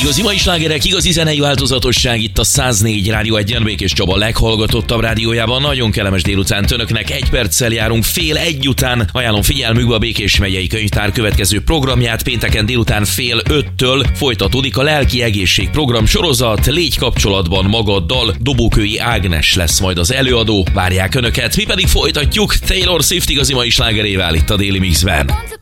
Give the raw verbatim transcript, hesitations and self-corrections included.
Igazi mai slágerek, igazi zenei változatosság itt a száz négy Rádió egyen, Békés Csaba leghallgatottabb rádiójában. Nagyon kellemes délután önöknek, egy perccel járunk fél egy után. Ajánlom figyelmükbe a Békés megyei könyvtár következő programját. Pénteken délután fél öttől folytatódik a lelki egészség program sorozat. Légy kapcsolatban magaddal, Dobókői Ágnes lesz majd az előadó. Várják önöket, mi pedig folytatjuk Taylor Swift igazi mai slágerével itt a Daily Mixben.